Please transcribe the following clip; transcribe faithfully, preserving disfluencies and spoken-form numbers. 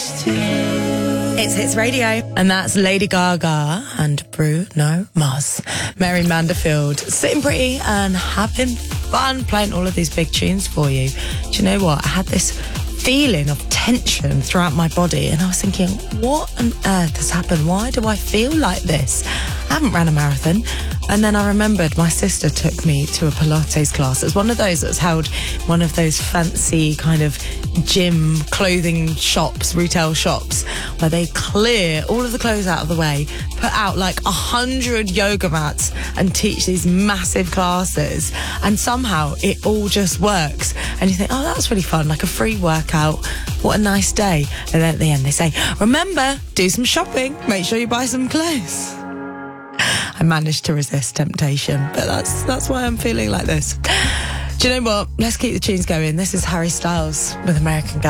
It's Hits Radio, and that's Lady Gaga and Bruno Mars. Mary Manderfield, sitting pretty and having fun playing all of these big tunes for you. Do you know what? I had this feeling of tension throughout my body, and I was thinking, what on earth has happened? Why do I feel like this? I haven't ran a marathon. And then I remembered my sister took me to a Pilates class. It was one of those that was held in one of those fancy kind of gym clothing shops, retail shops, where they clear all of the clothes out of the way, put out like a hundred yoga mats and teach these massive classes. And somehow it all just works. And you think, oh, that's really fun, like a free workout. What a nice day. And then at the end they say, remember, do some shopping. Make sure you buy some clothes. I managed to resist temptation, but that's that's why I'm feeling like this. Do you know what? Let's keep the tunes going. This is Harry Styles with American Girl.